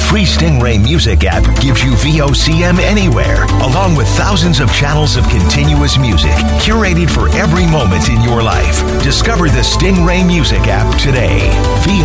free Stingray Music app gives you VOCM anywhere, along with thousands of channels of continuous music curated for every moment in your life. Discover the Stingray Music app today.